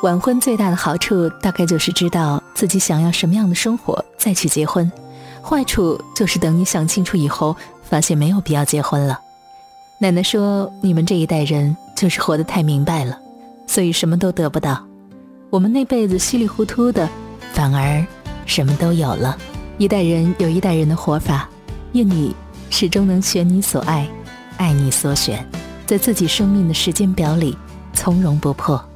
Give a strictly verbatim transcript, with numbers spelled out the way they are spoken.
晚婚最大的好处大概就是知道自己想要什么样的生活再去结婚，坏处就是等你想清楚以后，发现没有必要结婚了。奶奶说，你们这一代人就是活得太明白了，所以什么都得不到。我们那辈子稀里糊涂的，反而什么都有了。一代人有一代人的活法，愿你始终能选你所爱，爱你所选，在自己生命的时间表里从容不迫。